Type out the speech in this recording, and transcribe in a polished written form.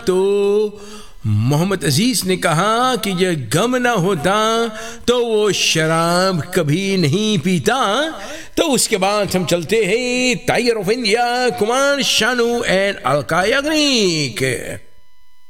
तो मोहम्मद अजीज ने कहा कि ये गम ना होता तो वो शराब कभी नहीं पीता। तो उसके बाद हम चलते हैं tiger of India Kumar Sanu and Alka Yagnik.